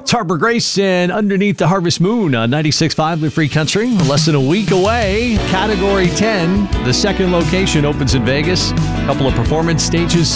It's Harbor Grace and Underneath the Harvest Moon on 96.5 The Free Country. Less than a week away. Category 10. The second location opens in Vegas. A couple of performance stages